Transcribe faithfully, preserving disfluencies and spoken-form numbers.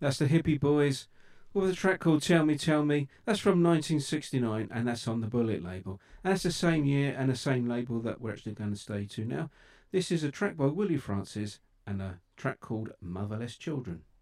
That's the Hippie Boys with a track called Tell Me, Tell Me. That's from nineteen sixty-nine and that's on the Bullet label. And that's the same year and the same label that we're actually going to stay to now. This is a track by Willie Francis and a track called Motherless Children.